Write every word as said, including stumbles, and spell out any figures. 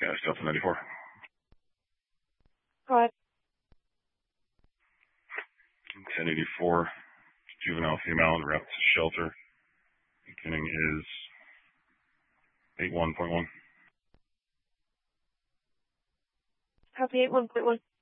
Skydive Delta ninety-four. Go ahead. ten eighty-four, juvenile female, wrapped to shelter. Beginning is eight one point one. Copy eight one point one.